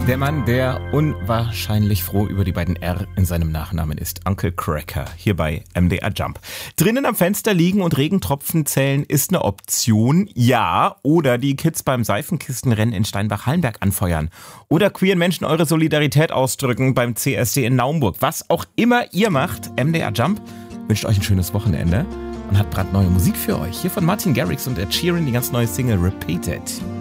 Der Mann, der unwahrscheinlich froh über die beiden R in seinem Nachnamen ist. Uncle Cracker, hier bei MDR Jump. Drinnen am Fenster liegen und Regentropfen zählen ist eine Option, ja. Oder die Kids beim Seifenkistenrennen in Steinbach-Hallenberg anfeuern. Oder queeren Menschen eure Solidarität ausdrücken beim CSD in Naumburg. Was auch immer ihr macht, MDR Jump wünscht euch ein schönes Wochenende und hat brandneue Musik für euch. Hier von Martin Garrix und Ed Sheeran, die ganz neue Single Repeated.